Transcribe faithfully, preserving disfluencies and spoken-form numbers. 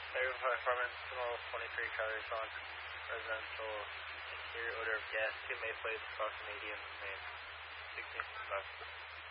Area five apartment, Tomorrow twenty-three Charlie Song, residential, interior odor of gas, two May plates, across medium, May sixteenth left.